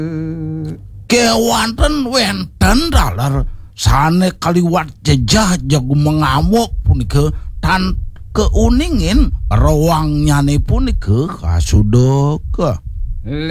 kewanten wenten dalar sane kaliwat jejah jago mengamuk punika tan keuningin rawangnyane punika kasudok